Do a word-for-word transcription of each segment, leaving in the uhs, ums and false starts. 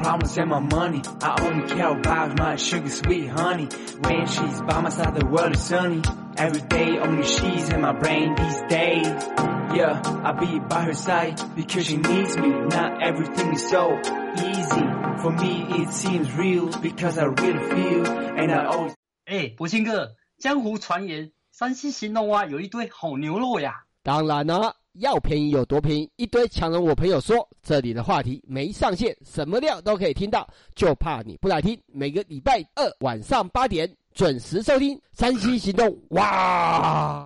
problems and my money. I only care about my sugar sweet honey. When she's by my side, the world is sunny. Every day, only she's in my brain these days. Yeah, I'll be by her side because she needs me. Not everything is so easy. For me, it seems real because I really feel. And I always... 哎，博清哥，江湖传言山西行动蛙有一堆好牛肉呀。 当然了，要便宜有多便宜，一堆强人我朋友说，这里的话题没上限，什么料都可以听到，就怕你不来听。每个礼拜二晚上八点准时收听山西行动哇。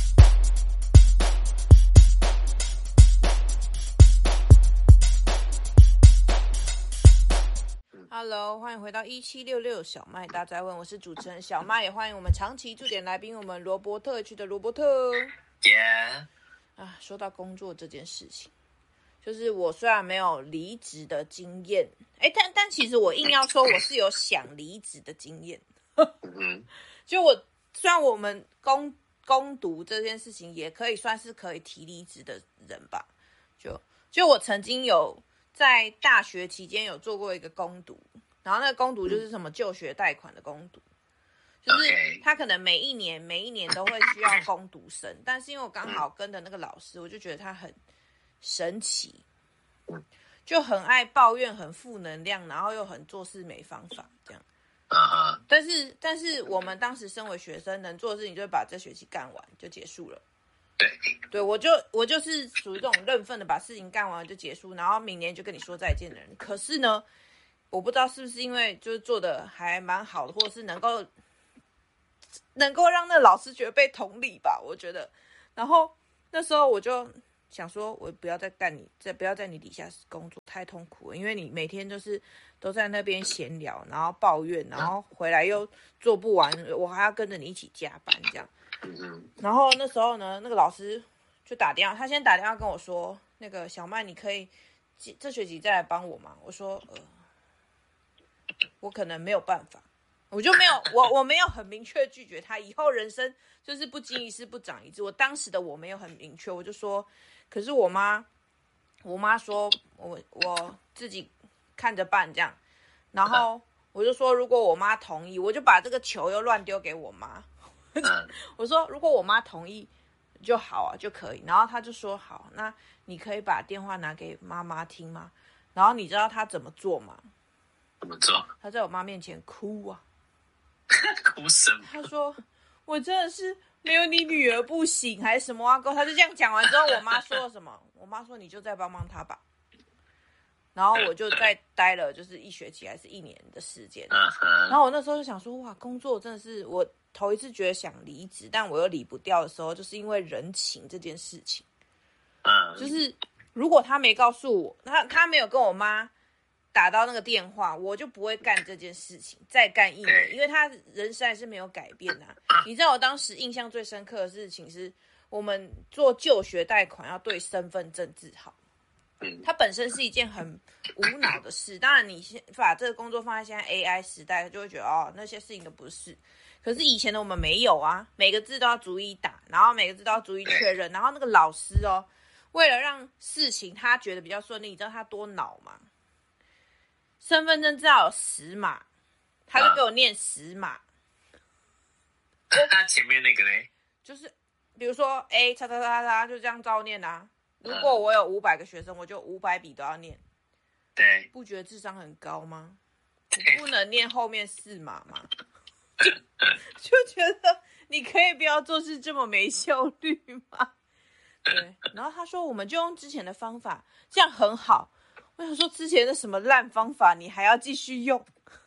Hello， 欢迎回到一七六六小麦大哉问，我是主持人小麦，也欢迎我们长期驻点来宾，我们罗伯特区的罗伯特。 Yeah。 啊，说到工作这件事情，就是我虽然没有离职的经验，哎，但但其实我硬要说我是有想离职的经验。就我虽然我们攻攻读这件事情也可以算是可以提离职的人吧，就就我曾经有在大学期间有做过一个攻读，然后那个攻读就是什么就学贷款的攻读。就是他可能每一年每一年都会需要攻读生，但是因为我刚好跟的那个老师，我就觉得他很神奇，就很爱抱怨，很负能量，然后又很做事没方法这样。但是但是我们当时身为学生能做的事情，就是把这学期干完就结束了。 对， 对我就我就是属于这种认份的，把事情干完就结束，然后明年就跟你说再见的人。可是呢，我不知道是不是因为就是做的还蛮好的，或者是能够。能够让那老师觉得被同理吧，我觉得。然后那时候我就想说，我不要再干你，再不要在你底下工作，太痛苦了。因为你每天就是都在那边闲聊，然后抱怨，然后回来又做不完，我还要跟着你一起加班这样。然后那时候呢，那个老师就打电话，他先打电话跟我说，那个小麦，你可以这学期再来帮我吗？我说，呃，我可能没有办法。我就没有，我我没有很明确拒绝他，以后人生就是不经一事不长一智。我当时的我没有很明确，我就说，可是我妈，我妈说我我自己看着办这样，然后我就说如果我妈同意，我就把这个球又乱丢给我妈，我说如果我妈同意就好啊，就可以。然后他就说好，那你可以把电话拿给妈妈听吗？然后你知道他怎么做吗？ 怎么做？ 他在我妈面前哭啊。 哭什么？ 他说我真的是没有你女儿不行还是什么啊哥，他就这样讲完之后，我妈说了什么？我妈说你就再帮帮他吧。然后我就再待了就是一学期还是一年的时间。然后我那时候就想说，哇，工作真的是我头一次觉得想离职，但我又离不掉的时候，就是因为人情这件事情。就是如果他没告诉我，他他没有跟我妈打到那个电话，我就不会干这件事情，再干一年，因为他人实在是没有改变啊。你知道我当时印象最深刻的事情是，我们做就学贷款要对身份证字号，它本身是一件很无脑的事。当然，你把这个工作放在现在 A I 时代，就会觉得哦，那些事情都不是。可是以前的我们没有啊，每个字都要逐一打，然后每个字都要逐一确认，然后那个老师哦，为了让事情他觉得比较顺利，你知道他多恼吗？身份证至少有十码，他就给我念十码。 他前面那个呢？ 就是比如说 A 叉叉叉叉就这样照念啊。如果我有五百个学生，我就五百笔都要念。 对， 不觉得智商很高吗？我不能念后面四码吗？就觉得你可以不要做事这么没效率吗？对。然后他说我们就用之前的方法，这样很好。我想说之前的什么烂方法你还要继续用。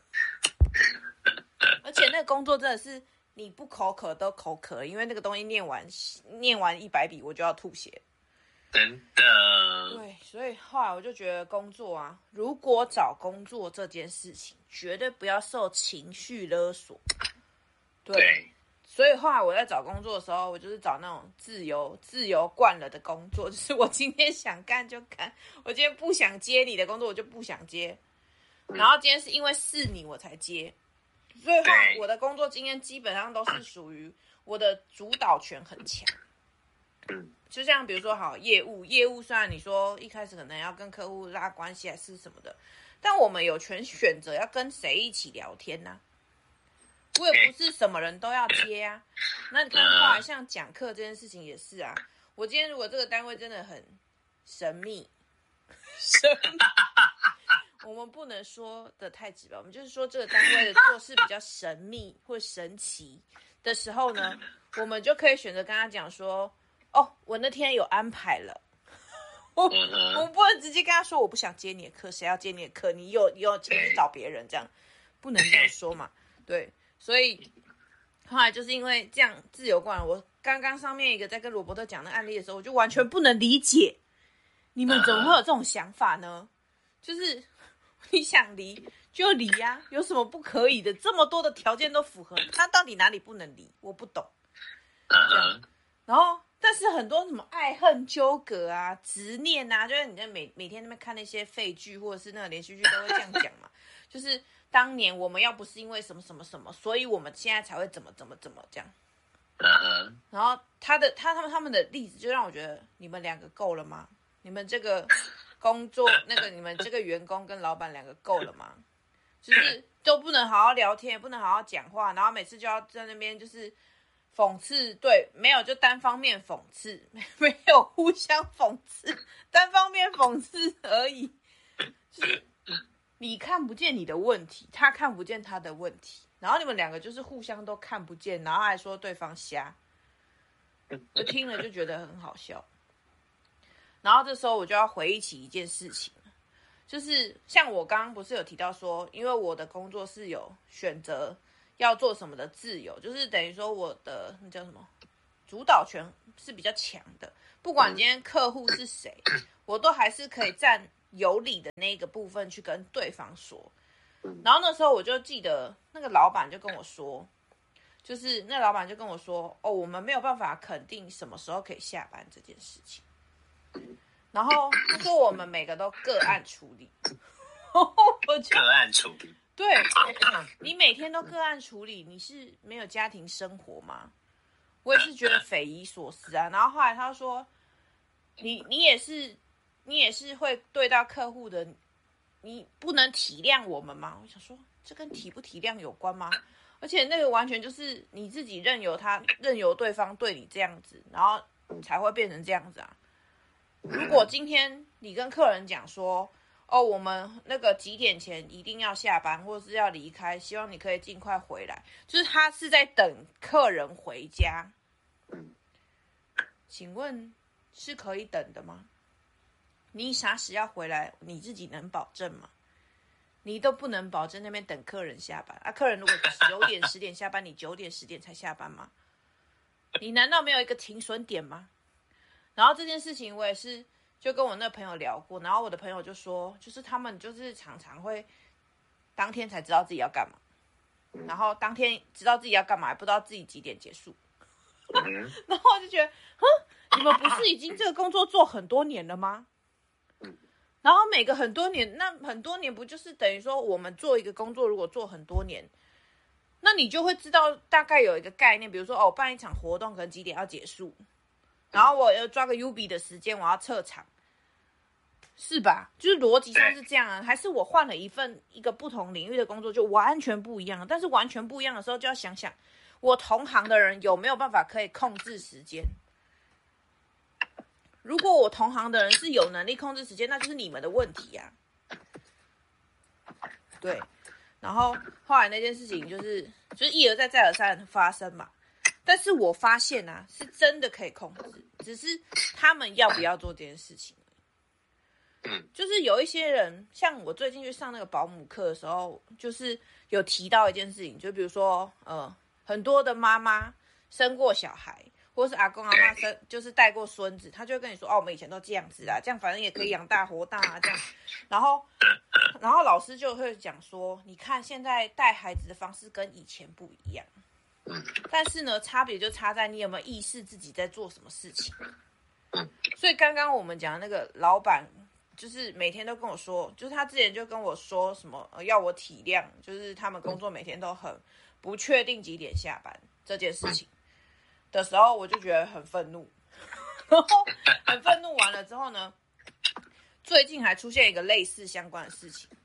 而且那个工作真的是你不口渴都口渴，因为那个东西念完念完一百笔我就要吐血。 真的。 对，所以后来我就觉得工作啊，如果找工作这件事情绝对不要受情绪勒索。 对, 对，所以后来我在找工作的时候，我就是找那种自由自由惯了的工作，就是我今天想干就干，我今天不想接你的工作我就不想接，然后今天是因为是你我才接，所以后来我的工作经验基本上都是属于我的主导权很强。就像比如说好业务业务虽然你说一开始可能要跟客户拉关系还是什么的， 但我们有权选择要跟谁一起聊天呢、啊？我也不是什么人都要接啊。那你看，后来像讲课这件事情也是啊。我今天如果这个单位真的很神秘，神秘，我们不能说的太直白，我们就是说这个单位的做事比较神秘或神奇的时候呢，我们就可以选择跟他讲说，哦，我那天有安排了。我我不能直接跟他说我不想接你的课，谁要接你的课？你有有钱去找别人，这样不能这样说嘛？对，所以后来就是因为这样自由惯了。我刚刚上面一个在跟罗伯特讲的案例的时候，我就完全不能理解你们怎么会有这种想法呢？就是你想离就离啊，有什么不可以的？这么多的条件都符合，他到底哪里不能离？我不懂。这样，然后。但是很多什么爱恨纠葛啊、执念啊，就是你在每每天那边看那些废剧或者是那个连续剧都会这样讲嘛，就是当年我们要不是因为什么什么什么，所以我们现在才会怎么怎么怎么这样。然后他的他他们他们的例子就让我觉得，你们两个够了吗？你们这个工作那个你们这个员工跟老板两个够了吗？就是都不能好好聊天，也不能好好讲话，然后每次就要在那边就是。讽刺，对，没有就单方面讽刺，没有互相讽刺，单方面讽刺而已。就是你看不见你的问题，他看不见他的问题，然后你们两个就是互相都看不见，然后还说对方瞎，我听了就觉得很好笑。然后这时候我就要回忆起一件事情，就是像我刚刚不是有提到说，因为我的工作是有选择。要做什么的自由，就是等于说我的那叫什么主导权是比较强的，不管今天客户是谁，我都还是可以占有理的那个部分去跟对方说。然后那时候我就记得那个老板就跟我说，就是那老板就跟我说，哦，我们没有办法肯定什么时候可以下班这件事情。然后他说我们每个都个案处理，我就个案处理。 对，你每天都个案处理，你是没有家庭生活吗？我也是觉得匪夷所思啊。然后后来他说，你你也是你也是会对到客户的，你不能体谅我们吗？我想说，这跟体不体谅有关吗？而且那个完全就是你自己任由他任由对方对你这样子，然后才会变成这样子啊。如果今天你跟客人讲说，哦，我们那个几点前一定要下班，或是要离开，希望你可以尽快回来。就是他是在等客人回家，请问是可以等的吗？你啥时要回来，你自己能保证吗？你都不能保证那边等客人下班啊！客人如果九点十点下班，你九点十点才下班吗？你难道没有一个停损点吗？然后这件事情我也是。就跟我那朋友聊过，然后我的朋友就说，就是他们就是常常会当天才知道自己要干嘛，然后当天知道自己要干嘛，也不知道自己几点结束。然后我就觉得，哼，你们不是已经这个工作做很多年了吗？然后每个很多年，那很多年不就是等于说我们做一个工作，如果做很多年，那你就会知道大概有一个概念，比如说哦，我办一场活动可能几点要结束。然后我要抓个 U B 的时间，我要撤场，是吧？就是逻辑上是这样啊。还是我换了一份一个不同领域的工作，就完全不一样了。但是完全不一样的时候，就要想想我同行的人有没有办法可以控制时间。如果我同行的人是有能力控制时间，那就是你们的问题啊。对，然后后来那件事情就是就是一而再再而三发生嘛。但是我发现啊，是真的可以控制，只是他们要不要做这件事情。就是有一些人，像我最近去上那个保姆课的时候，就是有提到一件事情，就比如说，呃，很多的妈妈生过小孩，或是阿公阿嬷生就是带过孙子，他就会跟你说，哦，我们以前都这样子啊，这样反正也可以养大活大啊，这样。然后，然后老师就会讲说，你看现在带孩子的方式跟以前不一样。但是呢，差别就差在你有没有意识自己在做什么事情。所以刚刚我们讲的那个老板，就是每天都跟我说，就是他之前就跟我说什么、呃、要我体谅，就是他们工作每天都很不确定几点下班这件事情的时候，我就觉得很愤怒。然后很愤怒完了之后呢，最近还出现一个类似相关的事情，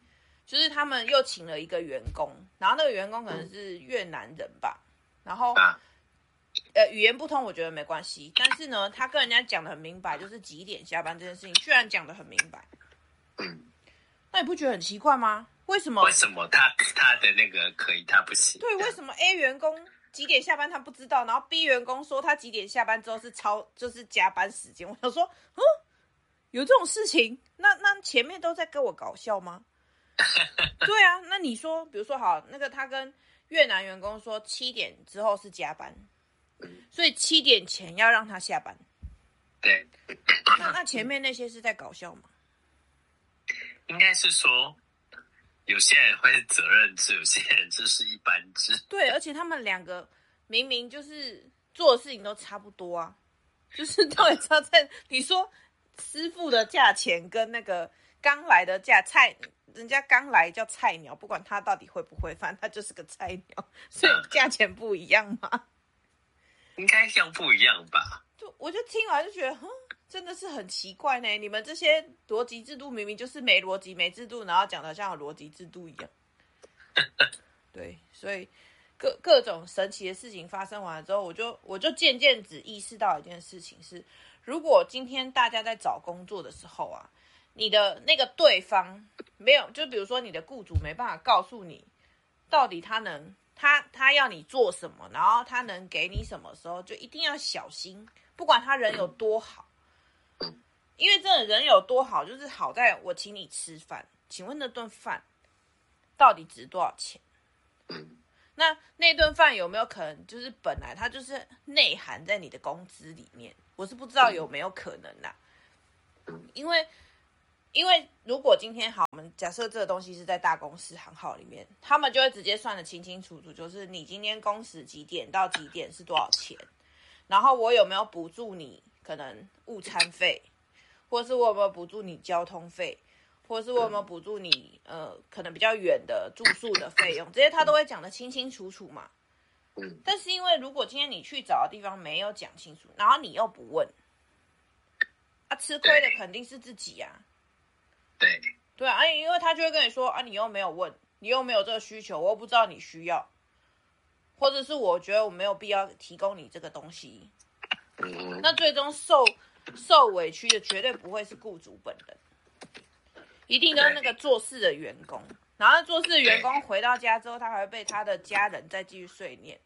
就是他们又请了一个员工，然后那个员工可能是越南人吧，然后、 啊、 呃语言不通，我觉得没关系，但是呢，他跟人家讲的很明白，就是几点下班这件事情，居然讲的很明白， 嗯， 那你不觉得很奇怪吗？为什么？ 为什么他他的那个可以，他不行？ 对，为什么 A 员工几点下班他不知道，然后 B 员工说他几点下班之后是超就是加班时间？我想说，嗯，有这种事情？那那前面都在跟我搞笑吗？对啊，那你说，比如说好，那个他跟越南员工说七点之后是加班，所以七点前要让他下班。 对， 那那前面那些是在搞笑吗？ 应该是说，有些人会是责任制，有些人就是一般制。 对，而且他们两个明明就是做的事情都差不多啊，就是到底差在你说师傅的价钱跟那个刚来的价菜。人家刚来叫菜鸟，不管他到底会不会，反正他就是个菜鸟，所以价钱不一样嘛。 应该要不一样吧？ 就我就听完就觉得，哼，真的是很奇怪呢。你们这些逻辑制度明明就是没逻辑、没制度，然后讲的像有逻辑制度一样。对，所以各各种神奇的事情发生完了之后，我就我就渐渐只意识到一件事情是：如果今天大家在找工作的时候啊，你的那个对方没有，就比如说你的雇主没办法告诉你到底他能他他要你做什么，然后他能给你什么时候，就一定要小心，不管他人有多好，因为真的人有多好，就是好在我请你吃饭，请问那顿饭到底值多少钱？那那顿饭有没有可能就是本来它就是内含在你的工资里面？我是不知道有没有可能啦，因为。因为如果今天好，我们假设这个东西是在大公司行号里面，他们就会直接算得清清楚楚，就是你今天工时几点到几点是多少钱，然后我有没有补助你可能午餐费，或是我有没有补助你交通费，或是我有没有补助你呃可能比较远的住宿的费用，这些他都会讲得清清楚楚嘛。但是因为如果今天你去找的地方没有讲清楚，然后你又不问，啊，吃亏的肯定是自己啊。 对对啊，因为他就会跟你说啊，你又没有问，你又没有这个需求，我又不知道你需要，或者是我觉得我没有必要提供你这个东西，那最终受受委屈的绝对不会是雇主本人，一定都是那个做事的员工。然后做事的员工回到家之后，他还会被他的家人再继续碎念。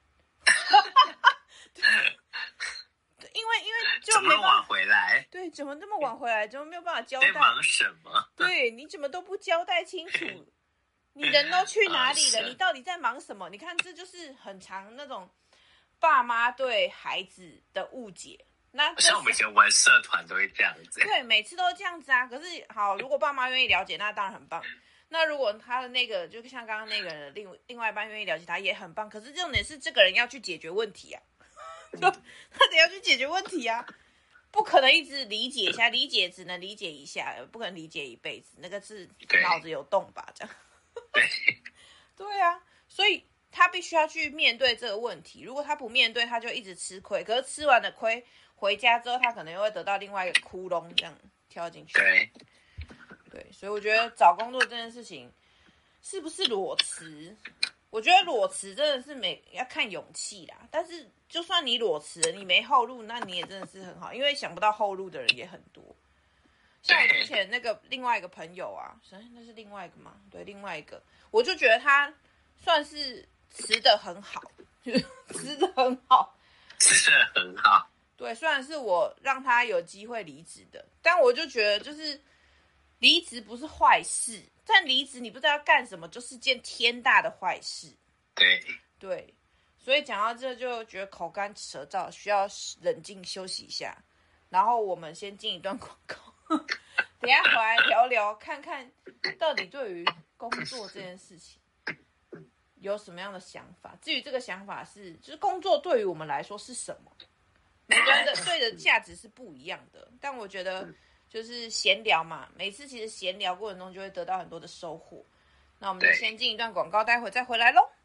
因为因为就没办法怎么晚回来？ 对，怎么那么晚回来？怎么没有办法交代？ 在忙什么？ 对，你怎么都不交代清楚？你人都去哪里了？你到底在忙什么？你看，这就是很常那种爸妈对孩子的误解。那像我们以前玩社团都会这样子。 对，每次都这样子啊。可是好，如果爸妈愿意了解，那当然很棒。那如果他的那个，就像刚刚那个人的另另外一半愿意了解他，也很棒。可是重点是，这个人要去解决问题啊。他得要去解决问题啊，不可能一直理解一下，理解只能理解一下，不可能理解一辈子，那个是脑子有洞吧？这样， 对， 对啊，所以他必须要去面对这个问题。如果他不面对，他就一直吃亏。可是吃完了亏，回家之后他可能又会得到另外一个窟窿，这样跳进去。 对， 对，所以我觉得找工作这件事情是不是裸辞？我觉得裸辞真的是没要看勇气啦，但是就算你裸辞了，你没后路，那你也真的是很好，因为想不到后路的人也很多。像我之前那个另外一个朋友啊，那是另外一个吗？对，另外一个，我就觉得他算是辞得很好，辞得很好， 辞得很好。 对，虽然是我让他有机会离职的，但我就觉得就是离职不是坏事。但离职你不知道要干什么，就是件天大的坏事。 对对，所以讲到这就觉得口干舌燥，需要冷静休息一下。然后我们先进一段广告，等一下回来聊聊，看看到底对于工作这件事情有什么样的想法。至于这个想法是，就是工作对于我们来说是什么，每个人的对的价值是不一样的。但我觉得。就是闲聊嘛，每次其实闲聊过程中就会得到很多的收获。那我们就先进一段广告，待会再回来咯。